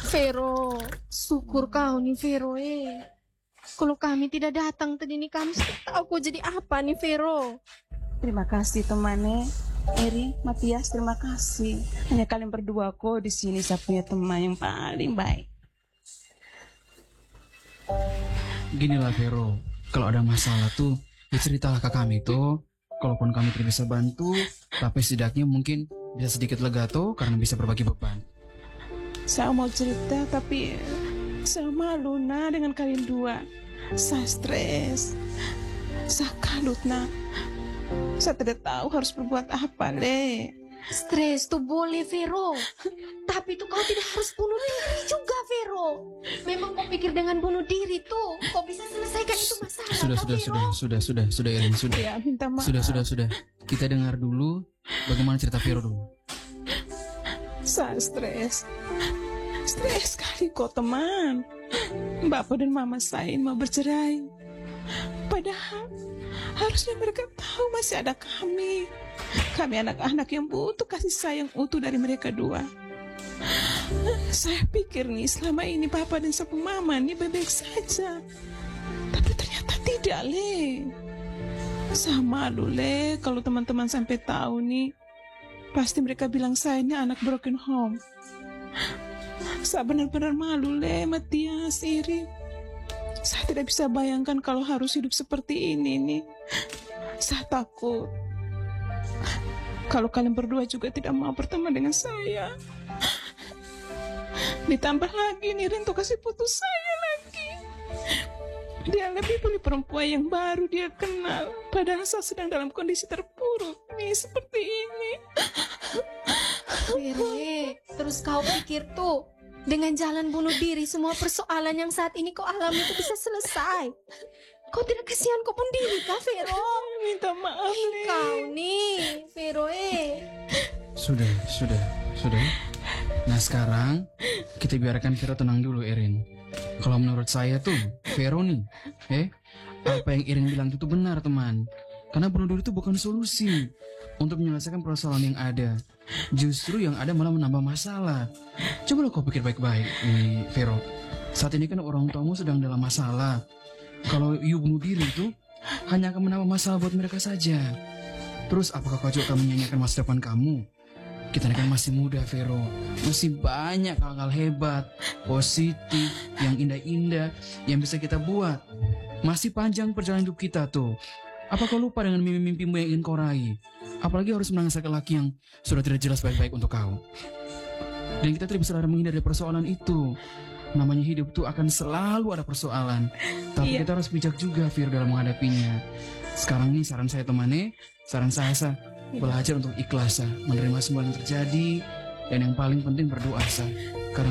Vero, syukur kau nih Vero Kalau kami tidak datang tadi nih kami sudah tahu kau jadi apa nih Vero. Terima kasih temannya, Eri, Matias, terima kasih. Hanya kalian berdua kok di sini saya punya teman yang paling baik. Ginilah Vero, kalau ada masalah tuh, ya ceritalah ke kami tuh. Kalaupun kami tidak bisa bantu, tapi setidaknya mungkin bisa sedikit lega tuh karena bisa berbagi beban. Saya mau cerita tapi saya malu nah dengan kalian dua. Saya stres, saya kalut nah. Saya tidak tahu harus berbuat apa le. Stres tuh boleh Vero, tapi tuh kau tidak harus bunuh diri juga Vero. Memang kau pikir dengan bunuh diri tuh kau bisa selesaikan itu masalah. Sudah Erin, sudah. Ya, minta maaf. Sudah. Kita dengar dulu bagaimana cerita Vero dulu. Saya stres sekali kok teman. Bapak dan mama saya mau bercerai. Padahal harusnya mereka tahu masih ada kami. Kami anak-anak yang butuh kasih sayang utuh dari mereka dua. Saya pikir nih selama ini papa dan sepupu mama nih baik-baik saja. Tapi ternyata tidak le. Saya malu le kalau teman-teman sampai tahu nih. Pasti mereka bilang saya ini anak broken home. Saya benar-benar malu le Matias, Iri. Saya tidak bisa bayangkan kalau harus hidup seperti ini nih. Saya takut kalau kalian berdua juga tidak mau berteman dengan saya. Ditambah lagi nih Rinto kasih putus saya lagi. Dia lebih pilih perempuan yang baru dia kenal. Padahal saya sedang dalam kondisi terpuruk nih seperti ini. Vero terus kau pikir tuh dengan jalan bunuh diri semua persoalan yang saat ini kau alami itu bisa selesai. Kau tidak kasihan kau pun diri kah Vero? Minta maaf Le. Kau nih Vero Sudah. Nah sekarang kita biarkan Vero tenang dulu Erin. Kalau menurut saya tuh Vero nih apa yang Erin bilang itu benar teman. Karena bunuh diri itu bukan solusi untuk menyelesaikan persoalan yang ada. Justru yang ada malah menambah masalah. Coba lo kau pikir baik-baik nih Vero. Saat ini kan orang tuamu sedang dalam masalah. Kalau you bunuh diri itu hanya akan menambah masalah buat mereka saja. Terus apakah kau juga akan menyanyikan masa depan kamu? Kita kan masih muda Vero. Masih banyak hal-hal hebat, positif, yang indah-indah yang bisa kita buat. Masih panjang perjalanan hidup kita tuh. Apa kau lupa dengan mimpi-mimpimu yang ingin kau raih? Apalagi harus menangis laki-laki yang sudah tidak jelas baik-baik untuk kau. Dan kita tidak bisa menghindari persoalan itu. Namanya hidup tuh akan selalu ada persoalan. Tapi kita harus bijak juga Fir dalam menghadapinya. Sekarang nih saran saya temannya, saran saya belajar untuk ikhlas, menerima semua yang terjadi. Dan yang paling penting berdoa. Karena